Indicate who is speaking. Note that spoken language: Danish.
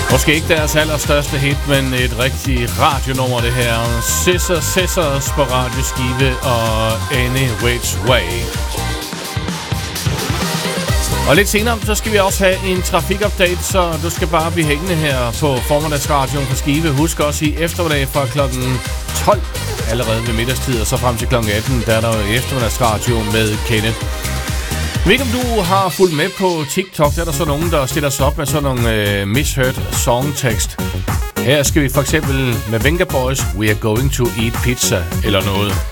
Speaker 1: Måske ikke deres allerstørste hit, men et rigtigt radionummer det her. Scissors på radioskive og Any Which Way. Og lidt senere, så skal vi også have en trafikupdate, så du skal bare blive hængende her på formiddagsradioen på Skive. Husk også i eftermiddag fra klokken 12, allerede ved middagstid, og så frem til klokken 18, der er der eftermiddagsradio med Kenneth. Jeg ved ikke, om du har fulgt med på TikTok, der er der så nogen, der stiller sig op med sådan nogle misheard songtekst. Her skal vi for eksempel med Venga Boys, We Are Going To Eat Pizza, eller noget.